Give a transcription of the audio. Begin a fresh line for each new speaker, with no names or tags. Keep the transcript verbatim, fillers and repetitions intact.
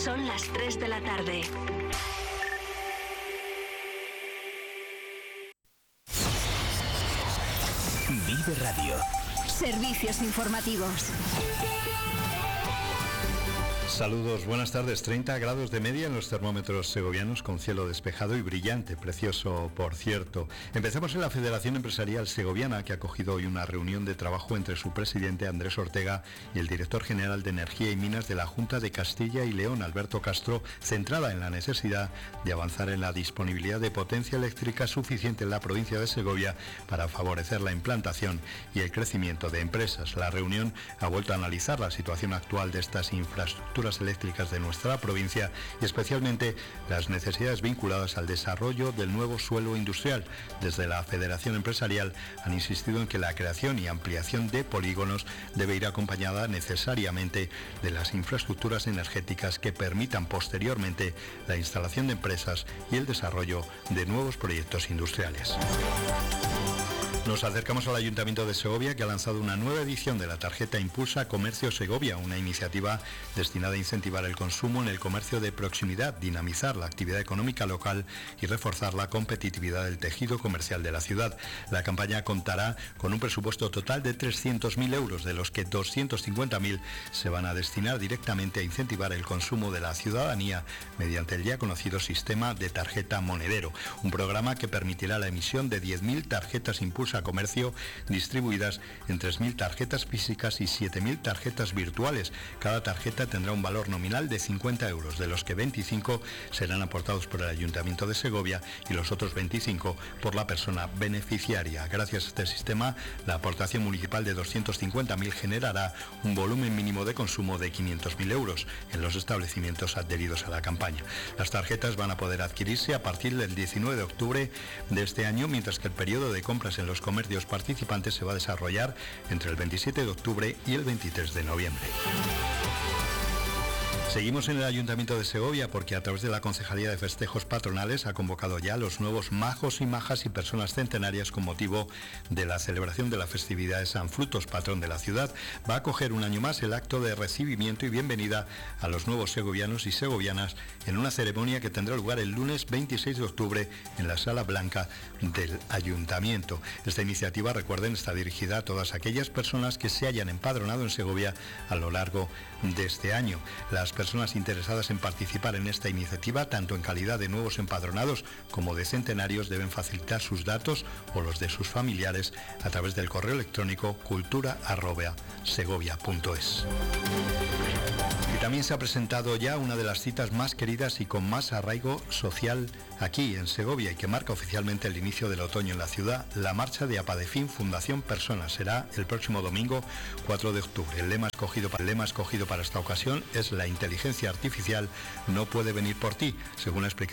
Son las tres de la tarde.
Vive Radio.
Servicios informativos.
Saludos, buenas tardes. treinta grados de media en los termómetros segovianos con cielo despejado y brillante, precioso por cierto. Empezamos en la Federación Empresarial Segoviana, que ha acogido hoy una reunión de trabajo entre su presidente Andrés Ortega y el director general de Energía y Minas de la Junta de Castilla y León, Alberto Castro, centrada en la necesidad de avanzar en la disponibilidad de potencia eléctrica suficiente en la provincia de Segovia para favorecer la implantación y el crecimiento de empresas. La reunión ha vuelto a analizar la situación actual de estas infraestructuras eléctricas de nuestra provincia y especialmente las necesidades vinculadas al desarrollo del nuevo suelo industrial. Desde la Federación Empresarial han insistido en que la creación y ampliación de polígonos debe ir acompañada necesariamente de las infraestructuras energéticas que permitan posteriormente la instalación de empresas y el desarrollo de nuevos proyectos industriales. Nos acercamos al Ayuntamiento de Segovia, que ha lanzado una nueva edición de la tarjeta Impulsa Comercio Segovia, una iniciativa destinada a incentivar el consumo en el comercio de proximidad, dinamizar la actividad económica local y reforzar la competitividad del tejido comercial de la ciudad. La campaña contará con un presupuesto total de trescientos mil euros, de los que doscientos cincuenta mil se van a destinar directamente a incentivar el consumo de la ciudadanía mediante el ya conocido sistema de tarjeta monedero, un programa que permitirá la emisión de diez mil tarjetas Impulsa Comercio distribuidas en tres mil tarjetas físicas y siete mil tarjetas virtuales. Cada tarjeta tendrá un valor nominal de cincuenta euros, de los que veinticinco serán aportados por el Ayuntamiento de Segovia y los otros veinticinco por la persona beneficiaria. Gracias a este sistema, la aportación municipal de doscientos cincuenta mil generará un volumen mínimo de consumo de quinientos mil euros en los establecimientos adheridos a la campaña. Las tarjetas van a poder adquirirse a partir del diecinueve de octubre de este año, mientras que el periodo de compras en los comercios participantes se va a desarrollar entre el veintisiete de octubre y el veintitrés de noviembre. Seguimos en el Ayuntamiento de Segovia porque a través de la Concejalía de Festejos Patronales ha convocado ya a los nuevos majos y majas y personas centenarias con motivo de la celebración de la festividad de San Frutos, patrón de la ciudad. Va a acoger un año más el acto de recibimiento y bienvenida a los nuevos segovianos y segovianas en una ceremonia que tendrá lugar el lunes veintiséis de octubre en la Sala Blanca del Ayuntamiento. Esta iniciativa, recuerden, está dirigida a todas aquellas personas que se hayan empadronado en Segovia a lo largo de este año. Las personas interesadas en participar en esta iniciativa, tanto en calidad de nuevos empadronados como de centenarios, deben facilitar sus datos o los de sus familiares a través del correo electrónico cultura arroba segovia punto es. Y también se ha presentado ya una de las citas más queridas y con más arraigo social aquí en Segovia y que marca oficialmente el inicio del otoño en la ciudad, la marcha de Apadefin Fundación Personas. Será el próximo domingo cuatro de octubre. El lema escogido para, el lema escogido para esta ocasión es: la inteligencia artificial no puede venir por ti, según la explicación